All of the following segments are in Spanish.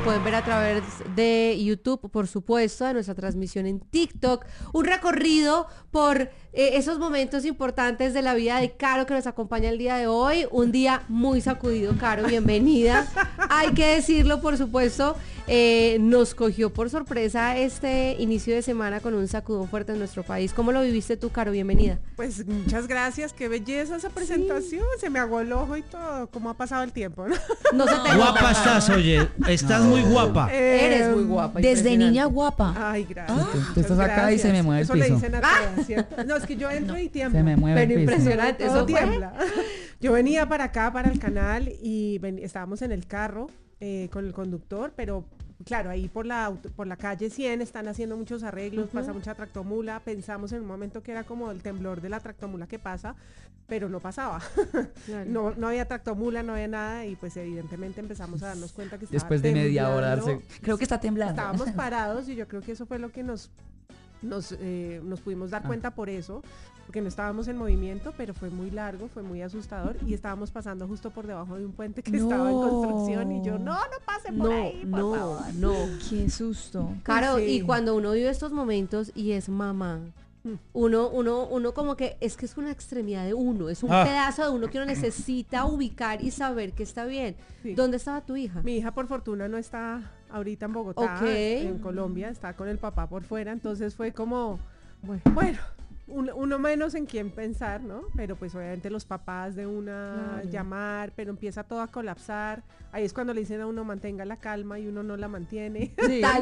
pueden ver a través de YouTube, por supuesto, de nuestra transmisión en TikTok. Un recorrido por esos momentos importantes de la vida de Caro que nos acompaña el día de hoy. Un día muy sacudido, Caro, bienvenida. Hay que decirlo, por supuesto, nos cogió por sorpresa este inicio de semana con un sacudón fuerte en nuestro país. ¿Cómo lo viviste tú, Caro? Bienvenida. Pues muchas gracias, qué belleza esa presentación, se me aguó el ojo y todo, cómo ha pasado el tiempo, ¿no? No se te Guapa nota, estás, Caro. oye, estás muy guapa. Eres muy guapa. Desde impresionante. niña guapa. Ay, gracias. Tú estás acá gracias. y se me mueve el Eso piso. le dicen a todas, ¿cierto? No, es que yo entro y tiemblo. Se me mueve Pero el piso. impresionante. Todo Eso fue. tiembla. Yo venía para acá, para el canal, y estábamos en el carro con el conductor, pero claro, ahí por la calle 100 están haciendo muchos arreglos, pasa mucha tractomula. Pensamos en un momento que era como el temblor de la tractomula que pasa, pero no pasaba. Claro. No había tractomula, no había nada, y pues evidentemente empezamos a darnos cuenta que estaba Después de media hora temblando. creo que está temblando. Estábamos parados y yo creo que eso fue lo que nos pudimos dar cuenta por eso, porque no estábamos en movimiento, pero fue muy largo, fue muy asustador y estábamos pasando justo por debajo de un puente que estaba en construcción y yo, no pase por ahí, por favor. No. Qué susto. Claro, Sí. y cuando uno vive estos momentos y es mamá, uno como que es una extremidad de uno, es un pedazo de uno que uno necesita ubicar y saber que está bien. Sí. ¿Dónde estaba tu hija? Mi hija por fortuna no está ahorita en Bogotá, Ok. en Colombia, está con el papá por fuera, entonces fue como, bueno, uno menos en quién pensar, ¿no? Pero pues obviamente los papás de una Claro. llamar, pero empieza todo a colapsar. Ahí es cuando le dicen a uno mantenga la calma y uno no la mantiene. Tal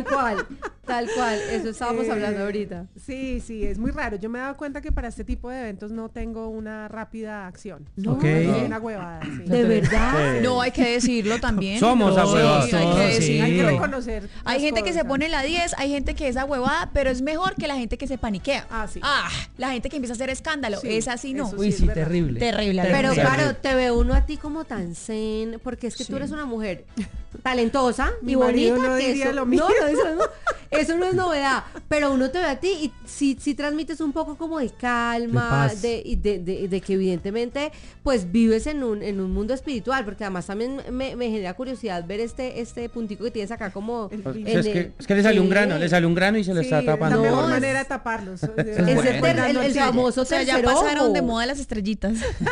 cual, eso estábamos hablando ahorita. Sí, es muy raro. Yo me he dado cuenta que para este tipo de eventos no tengo una rápida acción. No. Ok. Soy una huevada, sí. ¿De verdad? No, hay que decirlo también. Somos Sí, ahuevados, hay que todos, decirlo. Hay que Sí. reconocer. Hay las gente que se cosas. pone la 10, hay gente que es ahuevada, pero es mejor que la gente que se paniquea. Ah, sí. La gente que empieza a hacer escándalo. Sí, es así, ¿no? eso sí es verdad. Terrible. Pero Sí. claro, te ve uno a ti como tan zen, porque es que tú Sí. eres una mujer talentosa Mi y bonita. marido no que diría eso, lo mismo. No, eso no es novedad, pero uno te ve a ti y sí transmites un poco como de calma, De paz. de que evidentemente pues vives en un mundo espiritual, porque además también me genera curiosidad ver este puntico que tienes acá como... El Pues, brillo. es que le salió un grano, y se lo Sí, está tapando. la mejor No, manera es- de taparlos. Es bueno. el famoso O sea, ya tercer pasaron ojo. de moda las estrellitas.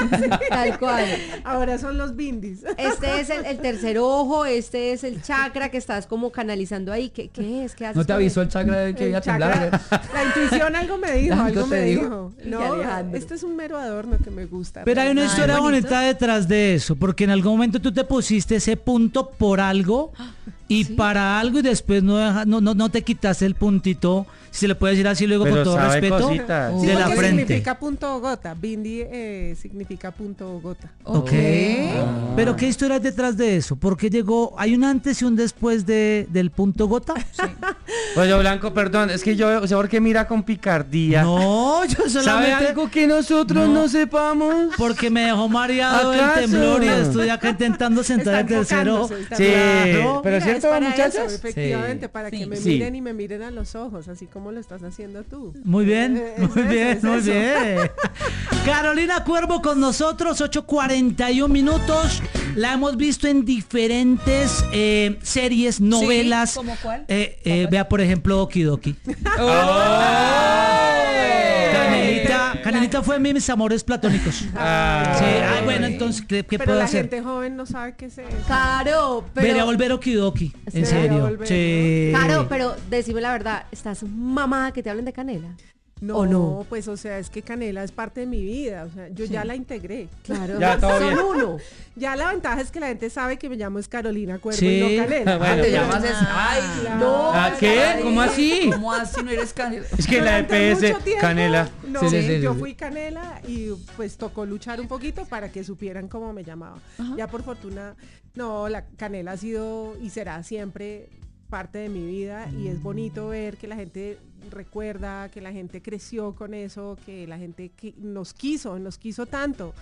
Tal cual. Ahora son los bindis. Este es el tercer ojo, este es el chakra que estás como canalizando ahí. ¿Qué es? ¿Qué haces? ¿No te con avisó él? el chakra de que El iba a chakra, temblar? la intuición algo me dijo, Algo algo te me dijo. dijo. Y No, Alejandro. este es un mero adorno que me gusta. Pero hay una Ay, historia bonito. bonita detrás de eso, porque en algún momento tú te pusiste ese punto por algo y para algo y después no te quitaste el puntito, si se le puede decir así luego Pero con todo sabe respeto, cositas. Sí, de la porque frente. significa punto gota. Bindi significa punto gota. Ok. Pero ¿qué historia hay detrás de eso? ¿Por qué llegó? ¿Hay un antes y un después del punto gota? Oye, Blanco, perdón, es que yo sé por qué mira con picardía. No, yo ¿Sabe solamente algo que nosotros no sepamos? porque me dejó mareado el ¿Acaso? temblor y estoy acá intentando sentar el Está tercero. enfocándose, está Sí, Claro. pero Mira, ¿cierto, es para muchachos? eso, efectivamente, Sí. para que Sí. me Sí. miren y me miren a los ojos, así como lo estás haciendo tú. Muy bien, Es muy eso, bien, es muy eso. bien. Carolina Cuervo con nosotros, 8:41 minutos. La hemos visto en diferentes series, novelas. ¿cómo cuál? Vea, por ejemplo, Okidoki. Canelita fue mis amores platónicos. Sí, bueno, entonces, ¿qué Pero puedo la hacer? gente joven no sabe qué es eso. Claro, Veré a pero... volver Okidoki, en Sí, serio. volver, Sí. Claro, pero decime la verdad, ¿estás mamada que te hablen de canela? No, ¿O no? pues o sea, es que Canela es parte de mi vida, o sea, yo ya la integré. Claro, Ya, todo son bien. uno. Ya la ventaja es que la gente sabe que me llamo es Carolina Cuervo Sí. y no Canela. Bueno, Te ya. llamas ay, Claro. no. ¿Qué? Ay, ¿Cómo así? ¿Cómo así no eres Canela? Es que la Durante mucho EPS, tiempo, Canela. No, Sí, sí, sí, yo sí. fui Canela y pues tocó luchar un poquito para que supieran cómo me llamaba. Ajá. Ya por fortuna, no, la Canela ha sido y será siempre parte de mi vida y es bonito ver que la gente recuerda, que la gente creció con eso, que la gente que nos quiso tanto.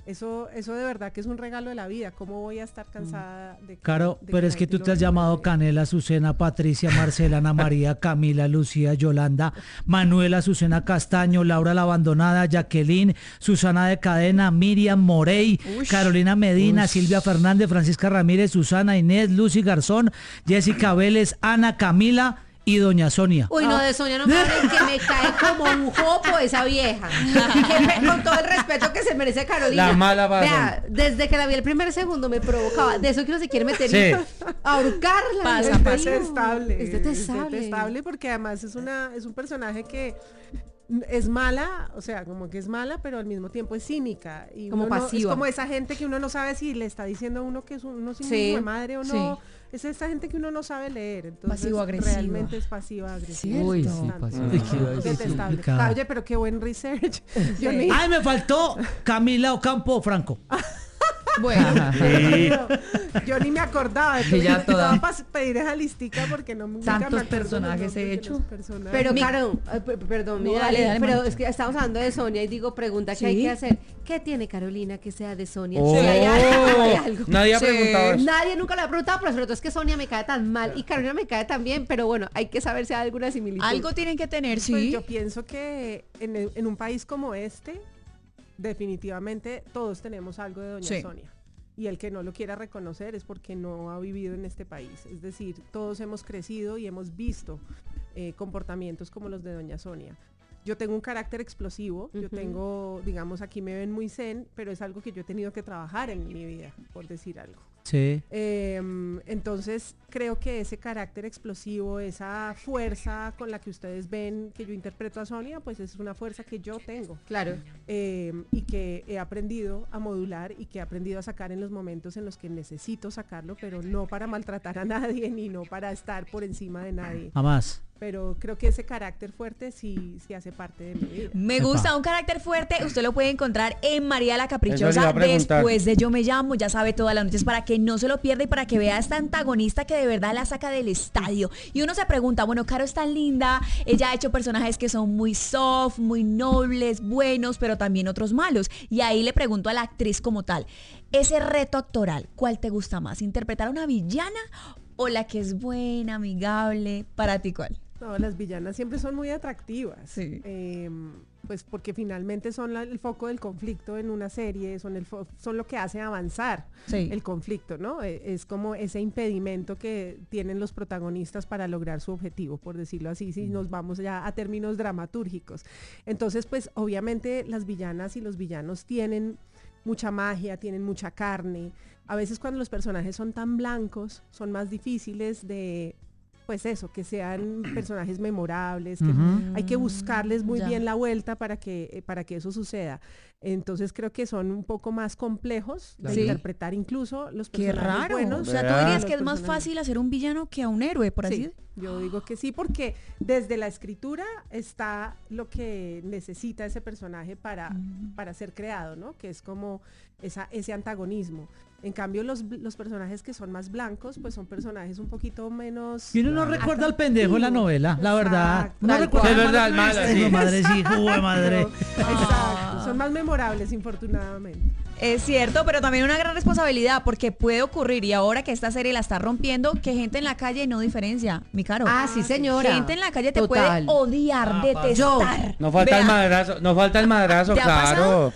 Eso de verdad que es un regalo de la vida. ¿Cómo voy a estar cansada de Claro, de pero la es que gente tú te has lo llamado recuerde? Canela, Azucena, Patricia, Marcela, Ana María, Camila, Lucía, Yolanda, Manuela, Azucena Castaño, Laura la Abandonada, Jacqueline, Susana de Cadena, Miriam Morey, Carolina Medina, Silvia Fernández, Francisca Ramírez, Susana, Inés, Lucy Garzón, Jessica Vélez, Ana, Camila y Doña Sonia. Uy, no, de Sonia no me hablen, que me cae como un jopo esa vieja. Con todo el respeto que se merece Carolina. La mala varón. Vea, desde que la vi el primer segundo me provocaba. De eso que uno se quiere meter Sí. a ahorcarla. Pasa, Dios Es pasa. mío. detestable. Es detestable. detestable porque además es un personaje que es mala, o sea, como que es mala, pero al mismo tiempo es cínica. Y Como uno no- pasiva. es como esa gente que uno no sabe si le está diciendo a uno que es uno sin Sí. hijo de madre o no. Sí. Es esa gente que uno no sabe leer. Entonces, Pasivo-agresiva. realmente es pasiva-agresiva. Uy, sí, Bastante. pasivo-agresiva. Detestable. Complicada. Oye, pero qué buen research. Yo ni- Ay, me faltó Camila Ocampo Franco. Bueno, Sí. Yo ni me acordaba de Que ya toda- para pedir esa listica porque no me Tantos nunca me acuerdo los personajes nombres he de hecho. los personajes. Pero, Caro, perdón, No, mira, dale, dale, pero Mónica. es que estamos hablando de Sonia y digo, pregunta que Sí. hay que hacer. ¿Qué tiene Carolina que sea de Sonia? Oh, Si hay algo, hay algo. nadie ha Sí. preguntado eso. Nadie nunca lo ha preguntado, pero sobre todo es que Sonia me cae tan mal y Carolina me cae tan bien, pero bueno, hay que saber si hay alguna similitud. algo tienen que tener, Pues sí. yo pienso que en un país como este, definitivamente todos tenemos algo de Doña Sí. Sonia. Y el que no lo quiera reconocer es porque no ha vivido en este país. Es decir, todos hemos crecido y hemos visto comportamientos como los de Doña Sonia. Yo tengo un carácter explosivo, yo Ujú. tengo, digamos, aquí me ven muy zen, pero es algo que yo he tenido que trabajar en mi vida, por decir algo. Sí. Entonces creo que ese carácter explosivo, esa fuerza con la que ustedes ven que yo interpreto a Sonia, pues es una fuerza que yo tengo Claro. y que he aprendido a modular y que he aprendido a sacar en los momentos en los que necesito sacarlo, pero no para maltratar a nadie ni no para estar por encima de nadie. Jamás. Pero creo que ese carácter fuerte sí hace parte de mi vida. Me Epa. gusta un carácter fuerte, usted lo puede encontrar en María la Eso le Caprichosa iba a preguntar. después de Yo Me Llamo, ya sabe todas las noches para que no se lo pierda y para que vea a esta antagonista que de verdad la saca del estadio. Y uno se pregunta, bueno, Caro es tan linda, ella ha hecho personajes que son muy soft, muy nobles, buenos, pero también otros malos. Y ahí le pregunto a la actriz como tal, ese reto actoral, ¿cuál te gusta más? ¿Interpretar a una villana o la que es buena, amigable? ¿Para ti cuál? No, las villanas siempre son muy atractivas. Sí. Pues porque finalmente son el foco del conflicto en una serie, son lo que hace avanzar Sí. el conflicto, ¿no? Es como ese impedimento que tienen los protagonistas para lograr su objetivo, por decirlo así, si nos vamos ya a términos dramatúrgicos. Entonces, pues obviamente las villanas y los villanos tienen mucha magia, tienen mucha carne. A veces cuando los personajes son tan blancos, son más difíciles de... Pues eso, que sean personajes memorables, que hay que buscarles muy Ya. bien la vuelta para que eso suceda. Entonces creo que son un poco más complejos de Sí. interpretar incluso los Qué personajes raro. buenos. O sea, tú ¿Verdad? dirías los que es más personajes- fácil hacer un villano que a un héroe, por así Sí, decirlo. yo digo que sí, porque desde la escritura está lo que necesita ese personaje para ser creado, ¿no? Que es como ese antagonismo. En cambio, los personajes que son más blancos, pues son personajes un poquito menos... Y uno no recuerda al pendejo en la novela, la verdad. Exacto. Uno Tal recuerda cual. al Es verdad, malo, el malo, hijo de sí. madre, sí, hijo de madre. Exacto, son más memorables, infortunadamente. Es cierto, pero también una gran responsabilidad porque puede ocurrir, y ahora que esta serie la está rompiendo, que gente en la calle no diferencia, mi Caro. Ah, sí, señora. Gente en la calle te Total. puede odiar, detestar. No falta el Vea, madrazo, no falta el madrazo, ¿Te ha claro. pasado?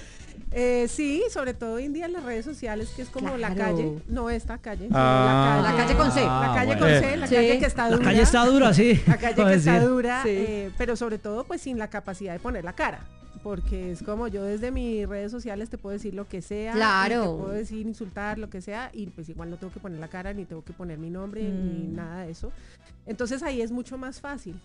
Sí, sobre todo hoy en día en las redes sociales, que es como la Claro. calle, no esta calle, Ah. La calle con C. La calle Ah, con bueno. C, la Sí. calle que está La dura. calle está dura, sí. La calle puedo que está decir. dura, Sí. pero sobre todo pues sin la capacidad de poner la cara. Porque es como yo desde mis redes sociales te puedo decir lo que sea, Claro. y te puedo decir insultar, lo que sea, y pues igual no tengo que poner la cara, ni tengo que poner mi nombre, ni nada de eso. Entonces ahí es mucho más fácil.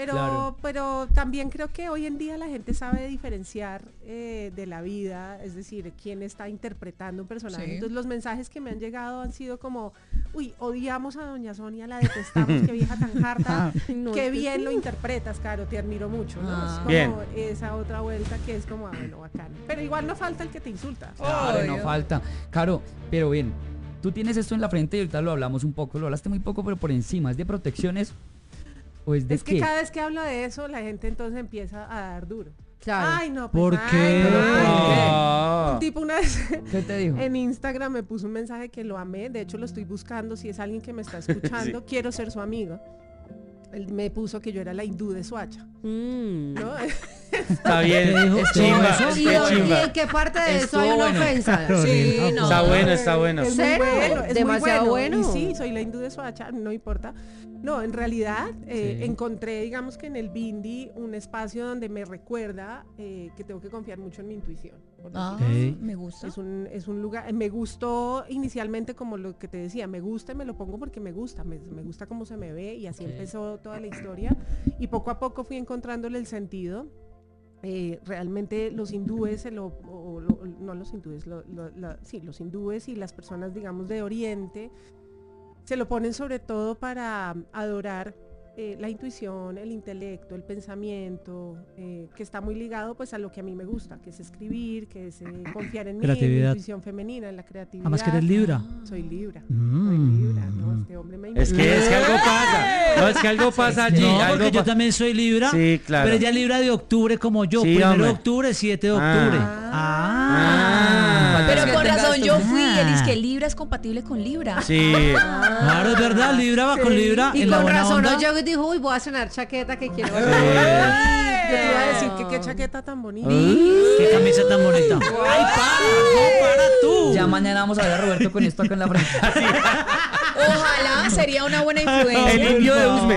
Pero también creo que hoy en día la gente sabe diferenciar de la vida, es decir, quién está interpretando un personaje. Sí. Entonces los mensajes que me han llegado han sido como, uy, odiamos a Doña Sonia, la detestamos, qué vieja tan harta, No, qué es que bien sí. lo interpretas, Caro, te admiro mucho, ¿no? Ah. Es como Bien. esa otra vuelta que es como, bueno, bacán. Pero igual no falta el que te insulta. Claro, no Obvio. falta. Caro, pero bien, tú tienes esto en la frente y ahorita lo hablamos un poco, lo hablaste muy poco, pero por encima, ¿es de protecciones o es de Es qué? que cada vez que hablo de eso, la gente entonces empieza a dar duro. Claro. Ay, no, pues, ¿Por ay, qué? no, ay, Ah. Un tipo una vez ¿Qué te dijo? en Instagram me puso un mensaje que lo amé, de hecho lo estoy buscando, si es alguien que me está escuchando, quiero ser su amigo. Él me puso que yo era la hindú de Soacha, ¿no? Está bien. ¿Qué dijo? Es ¿Qué dijo chimba, eso? es ¿Y, que y chimba. en qué parte de eso Estuvo hay una bueno. ofensa? Sí, no. Está bueno, está bueno. Es muy ¿Serio? bueno, es muy Demasiado bueno. Y sí, soy la hindú de Soacha, no importa. No, en realidad encontré, digamos que en el Bindi, un espacio donde me recuerda que tengo que confiar mucho en mi intuición. por Ah, decirlo Ok. me gusta. Es un lugar, me gustó inicialmente como lo que te decía, me gusta y me lo pongo porque me gusta gusta cómo se me ve y así empezó toda la historia y poco a poco fui encontrándole el sentido. Realmente los hindúes, no los hindúes, sí, los hindúes y las personas, digamos, de Oriente, se lo ponen sobre todo para adorar la intuición, el intelecto, el pensamiento, que está muy ligado pues a lo que a mí me gusta, que es escribir, que es confiar en mí, en mi Creatividad. intuición femenina, en la creatividad. Además que eres Libra. Soy Libra. Mm. Soy Libra, ¿no? Este hombre me Es que algo pasa. No, es que algo pasa allí. No, algo porque yo pa- también soy Libra. Sí, claro. Pero ella es Libra de octubre como yo. Sí, 1 hombre. de octubre, 7 de octubre. Ah. Pero que con tenga razón esto. yo fui y él dice que Libra es compatible con Libra. Sí. Claro, es verdad, Libra va con Libra Y en la con buena razón onda. yo dijo, uy, voy a cenar chaqueta que quiero. Yo te iba a decir que qué chaqueta tan bonita. Qué camisa tan bonita. ¡Ay, para tú! Ya mañana vamos a ver a Roberto con esto acá en la frente. Ojalá sería una buena El influencia. indio de Usme.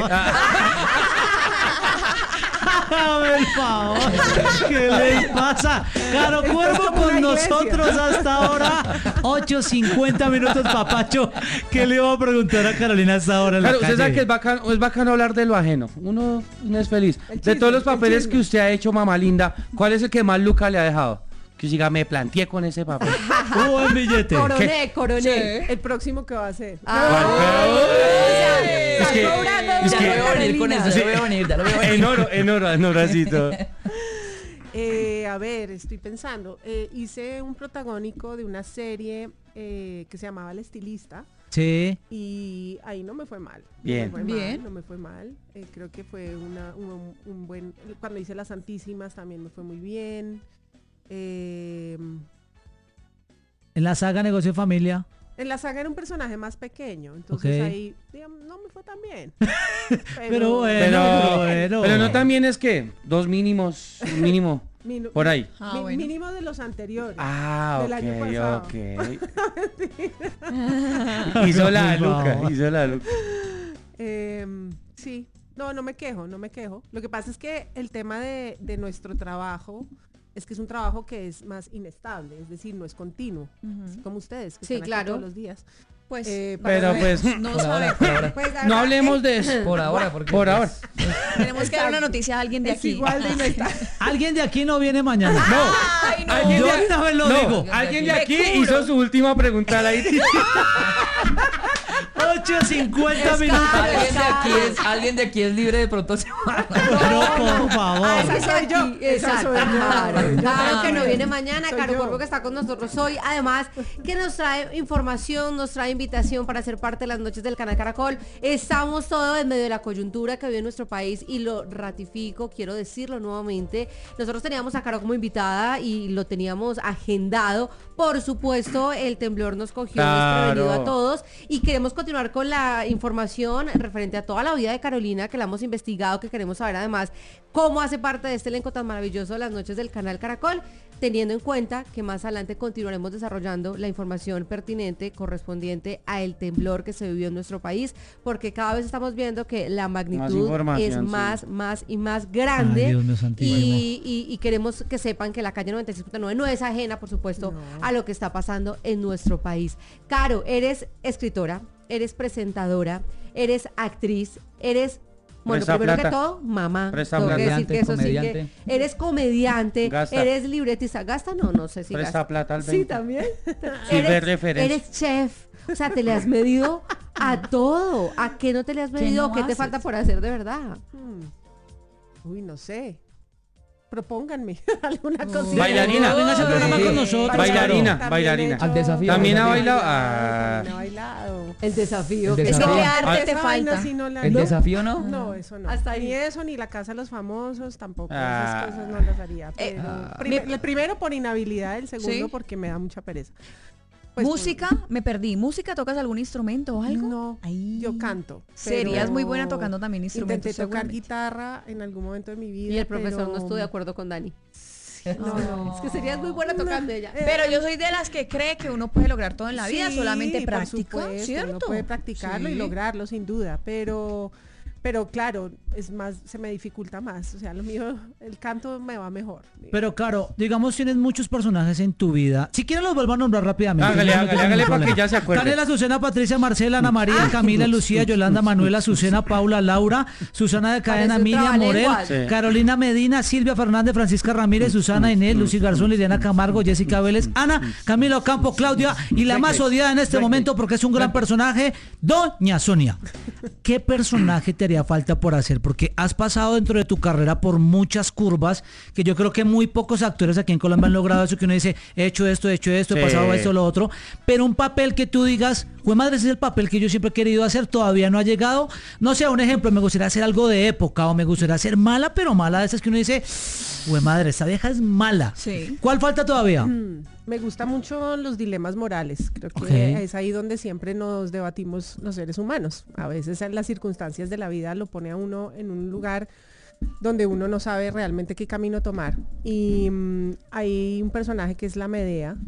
Hágame el favor. ¿Qué les pasa? Caro Cuervo como con una iglesia. nosotros hasta ahora. 8:50 minutos, papacho. ¿Qué le voy a preguntar a Carolina hasta ahora en la Claro, usted sabe calle? que es bacano hablar de lo ajeno. Uno es feliz. El De chisme, todos los el papeles chisme. que usted ha hecho, mamá linda, ¿cuál es el que más Luca le ha dejado? Que diga, me planteé con ese papel. Buen billete. Coroné. El próximo que va a hacer. Es que, es Ya lo veo que venir con eso, ya lo veo venir, ya lo veo venir. en oro así todo. A ver, estoy pensando. Hice un protagónico de una serie que se llamaba El Estilista. Sí. Y ahí no me fue mal. Bien. No me fue mal. Creo que fue un buen... Cuando hice Las Santísimas también me fue muy bien. En la saga Negocio de Familia. En la saga era un personaje más pequeño, entonces Ok. ahí digamos, no me fue tan bien. Pero bueno. Pero no también es que dos mínimos, un mínimo Minu- por ahí. Ah, bueno. Mínimo de los anteriores. Ah, Del año pasado. ok. Hizo la Por Luca, favor. hizo la Luca. Sí, no me quejo. Lo que pasa es que el tema de nuestro trabajo es que es un trabajo que es más inestable, es decir, no es continuo, así como ustedes, que Sí, están aquí claro. todos los días. Pues, Pero pues, no Por ahora, sabe. por ahora. Pues, no hablemos de eso. Por ahora, porque Por ahora. Tenemos que dar una noticia a alguien de Es aquí. igual de inestable. Alguien de aquí no viene mañana. Ay, no. Alguien Yo de- de una vez lo no, digo. alguien de Me aquí cubro. hizo su última pregunta al aire. 8:50 minutos. Alguien de aquí es libre de pronto se va. No, por favor. Esa soy yo. Esa Exacto. soy yo. Claro que no viene mañana, Soy Caro yo. Cuervo que está con nosotros hoy. Además, que nos trae información, nos trae invitación para ser parte de las noches del canal Caracol. Estamos todos en medio de la coyuntura que vive en nuestro país y lo ratifico, quiero decirlo nuevamente. Nosotros teníamos a Caro como invitada y lo teníamos agendado. Por supuesto, el temblor nos cogió Claro. desprevenido a todos y queremos continuar con la información referente a toda la vida de Carolina, que la hemos investigado, que queremos saber además cómo hace parte de este elenco tan maravilloso de las noches del canal Caracol, teniendo en cuenta que más adelante continuaremos desarrollando la información pertinente correspondiente a el temblor que se vivió en nuestro país, porque cada vez estamos viendo que la magnitud información, es sí. más y más grande. Ay, Dios mío santísimo. Y queremos que sepan que la calle 96.9 no es ajena, por supuesto, a lo que está pasando en nuestro país. Caro, eres escritora, eres presentadora, eres actriz, eres... Bueno, Presta primero plata. que todo, mamá. Presta Tengo que plata. decir que eso sí que Comediante. eres comediante, Gasta. eres libretista. ¿Gasta? No sé si Presta gasta. plata al Sí, 20. también. Sirve referencia. Eres chef. O sea, te le has medido a todo. ¿A qué no te le has medido? no ¿Qué te haces? falta por hacer de verdad? Uy, no sé. propónganme alguna cosita. Bailarina. Venga ese programa con nosotros. Bailarina, También bailarina. he hecho- Al desafío. También ha También bailado. También he bailado. El desafío. El Es que desafío. qué arte te Esa vaina falta. sí no la ¿El haría. desafío no? No, eso no. Hasta ahí. Ni eso, ni la casa de los famosos, tampoco. Ah. Esas cosas no las haría. Pero el primero por inhabilidad, el segundo Sí. porque me da mucha pereza. Pues, Música, me perdí. ¿Música tocas algún instrumento o algo? No, Ay. yo canto. Serías pero muy buena tocando también instrumentos. Intenté tocar seguramente. guitarra en algún momento de mi vida. Y el profesor pero- no estuvo de acuerdo con Dani. No. Es que serías muy buena tocando ella. Pero yo soy de las que cree que uno puede lograr todo en la vida, Sí, solamente por práctica, supuesto, ¿cierto? Uno puede practicarlo y Sí. lograrlo sin duda, pero claro, es más, se me dificulta más. O sea, lo mío, el canto me va mejor. Pero claro, digamos, tienes muchos personajes en tu vida. Si quieren los vuelvo a nombrar rápidamente. Hágale, No hágale, tengo hágale ningún para que problema. ya se acuerde. Daniela, Azucena, Patricia, Marcela, Ana María, Camila, Lucía, Yolanda, Manuela, Azucena, Paula, Laura, Susana de Cadena, Parece un Miriam Morel, trabalenguas. Sí. Carolina Medina, Silvia Fernández, Francisca Ramírez, Susana Inés, Lucy Garzón, Liliana Camargo, Jessica Vélez, Ana, Camilo Campo, Claudia y la más odiada en este momento porque es un gran personaje, Doña Sonia. ¿Qué personaje te haría falta por hacer? Porque has pasado dentro de tu carrera por muchas curvas que yo creo que muy pocos actores aquí en Colombia han logrado eso, que uno dice, he hecho esto, he Sí. pasado esto, lo otro, pero un papel que tú digas, güey madre, ese es el papel que yo siempre he querido hacer, todavía no ha llegado. No sé, un ejemplo, me gustaría hacer algo de época o me gustaría hacer mala, pero mala de esas que uno dice, güey madre, esta vieja es mala. Sí. ¿Cuál falta todavía? Me gusta mucho los dilemas morales. Creo que Ok. es ahí donde siempre nos debatimos los seres humanos. A veces en las circunstancias de la vida lo pone a uno en un lugar donde uno no sabe realmente qué camino tomar. Y hay un personaje que es la Medea,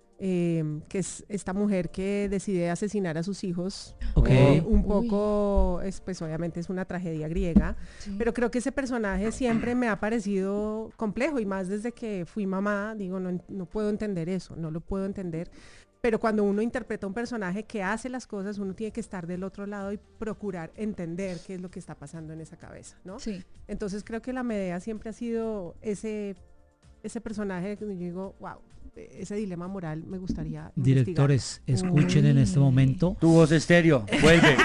que es esta mujer que decide asesinar a sus hijos. Ok. Un poco, pues obviamente es una tragedia griega, pero creo que ese personaje siempre me ha parecido complejo y más desde que fui mamá, digo, no puedo entender eso, no lo puedo entender. Pero cuando uno interpreta un personaje que hace las cosas, uno tiene que estar del otro lado y procurar entender qué es lo que está pasando en esa cabeza, ¿no? Sí. Entonces creo que la Medea siempre ha sido ese personaje que yo digo, wow, ese dilema moral me gustaría investigar. Directores, escuchen en este momento. Tu voz estéreo, vuelve.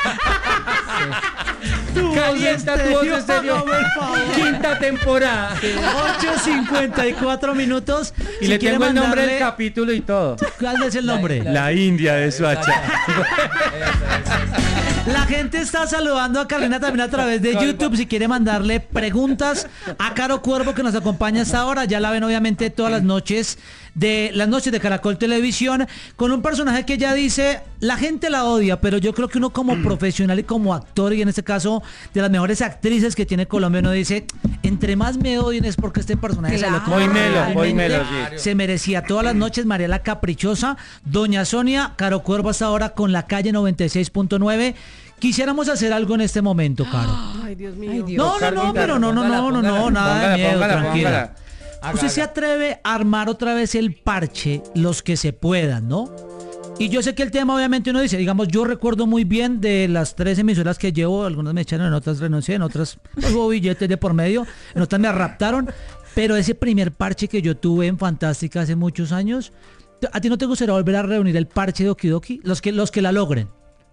Calienta tu voz estéreo. Quinta temporada. 8:54 minutos. Y Si le quiere tengo el nombre mandarle- del capítulo y todo. ¿Cuál es el nombre? La India de Suacha. La gente está saludando a Carolina también a través de YouTube. Si quiere mandarle preguntas a Caro Cuervo, que nos acompaña hasta ahora, ya la ven obviamente todas las noches de Caracol Televisión, con un personaje que ya dice, la gente la odia, pero yo creo que uno como profesional y como actor, y en este caso de las mejores actrices que tiene Colombia, uno dice, entre más me odien es porque este personaje Claro. salió como Muy melo, realmente muy melo, sí. se merecía. Todas las noches, María la Caprichosa, Doña Sonia, Caro Cuervo hasta ahora con La Calle 96.9. Quisiéramos hacer algo en este momento, Caro. Ay, Dios mío. Ay, Dios. No, pero no, nada de miedo, tranquila. Usted se atreve a armar otra vez el parche, los que se puedan, ¿no? Y yo sé que el tema obviamente uno dice, digamos, yo recuerdo muy bien de las 3 emisoras que llevo, algunas me echaron, en otras renuncié, en otras hubo billetes de por medio, en otras me raptaron, pero ese primer parche que yo tuve en Fantástica hace muchos años, ¿a ti no te gustaría volver a reunir el parche de Okidoki? Los que la logren.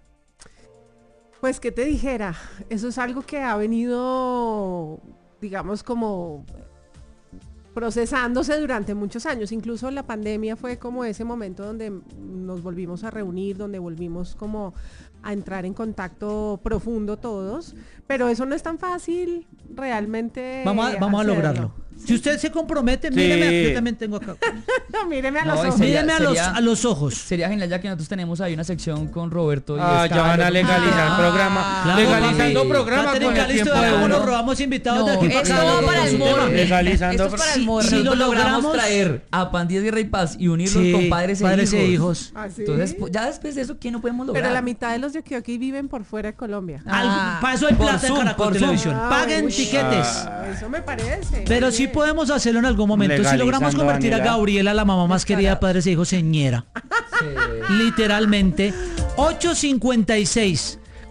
Pues, ¿qué te dijera? Eso es algo que ha venido, digamos, como procesándose durante muchos años. Incluso la pandemia fue como ese momento donde nos volvimos a reunir, donde volvimos como a entrar en contacto profundo todos. Pero eso no es tan fácil realmente. Vamos a hacerlo. lograrlo. Si usted se compromete, míreme, yo también tengo acá. No, míreme a No, los y ojos. sería- Míreme a los ojos. Sería genial ya que nosotros tenemos ahí una sección con Roberto. Y Ah, ya van a legalizar programa. Claro, Legalizando papi. programa con Caterina, el listo, tiempo de ¿cómo uno. nos robamos invitados No, de aquí para esto acá? va Con para el su tema. morro. Legalizando. Esto es para Sí, el morro. sí, Nosotros lo logramos logramos. traer a Pan 10 Guerra y Paz y unirlos Sí, con padres e hijos. ¿Ah, sí? Entonces, pues, ya después de eso, ¿qué no podemos lograr? Pero la mitad de los de Okioki viven por fuera de Colombia. Para eso hay por plata en Zoom, Caracol por Zoom. Televisión. Ah, Paguen bueno. tiquetes. Eso me parece. Pero Muy sí bien. podemos hacerlo en algún momento. Si logramos Legalizando, convertir a Daniela. Gabriela, la mamá más querida de padres e hijos, señera. Sí. Literalmente. 8:56. Caro,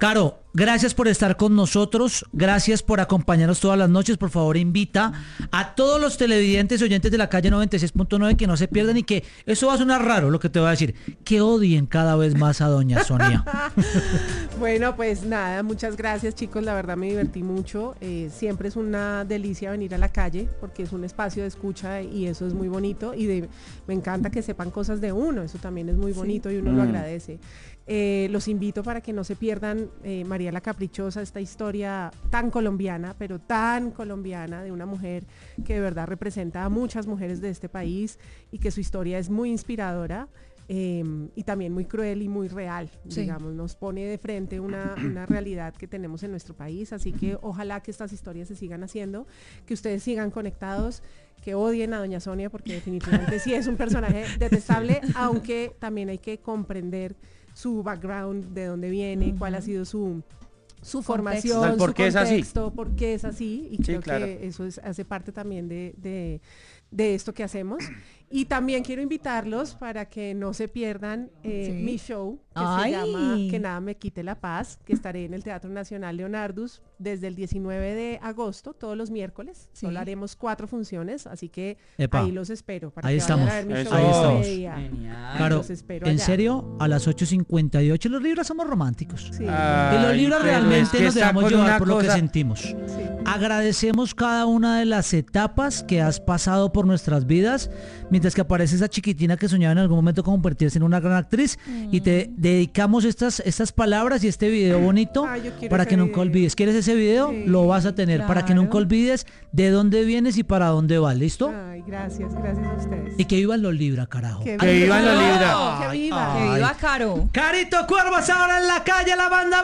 gracias por estar con nosotros, gracias por acompañarnos todas las noches. Por favor, invita a todos los televidentes y oyentes de la calle 96.9 que no se pierdan y que, eso va a sonar raro lo que te voy a decir, que odien cada vez más a doña Sonia. Bueno, pues nada, muchas gracias chicos, la verdad me divertí mucho. Siempre es una delicia venir a la calle porque es un espacio de escucha y eso es muy bonito y me encanta que sepan cosas de uno, eso también es muy bonito y uno lo agradece. Los invito para que no se pierdan María la Caprichosa, esta historia tan colombiana, pero tan colombiana, de una mujer que de verdad representa a muchas mujeres de este país y que su historia es muy inspiradora. Y también muy cruel y muy real, digamos, nos pone de frente una realidad que tenemos en nuestro país, así que ojalá que estas historias se sigan haciendo, que ustedes sigan conectados, que odien a doña Sonia, porque definitivamente sí es un personaje detestable, aunque también hay que comprender su background, de dónde viene, cuál ha sido su formación, ¿por qué su es así? contexto, por qué es así, y Sí, creo claro. que eso hace parte también de esto que hacemos. Y también quiero invitarlos para que no se pierdan mi show, que Ay. se llama Que Nada Me Quite la Paz, que estaré en el Teatro Nacional Leonardus desde el 19 de agosto, todos los miércoles. Sí. Solo haremos 4 funciones, así que Epa. ahí los espero. Para Ahí que vayan estamos. a ver mi Eso. show Ahí de estamos. comedia. Genial. Claro, los espero en allá. serio, a las 8:58 los libros somos románticos. Sí. Ah. Y los Ay, libros pero realmente es que nos está dejamos con llevar una por lo que cosa- sentimos. Sí. Agradecemos cada una de las etapas que has pasado por nuestras vidas, mientras que aparece esa chiquitina que soñaba en algún momento convertirse en una gran actriz, y te dedicamos estas palabras y este video bonito Ay, yo quiero para ese que nunca video. olvides. ¿Quieres ese video? Sí. Lo vas a tener para que nunca Claro. olvides de dónde vienes y para dónde vas, ¿listo? Ay, gracias a ustedes. Y que vivan los Libra, carajo. Que vivan los Libra. Que Ay, viva. ay. ¡Que viva Caro! Carito Cuervos ahora en la calle, la banda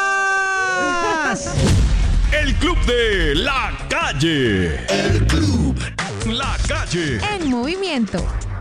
más. El Club de la Calle. El Club La Calle. En movimiento.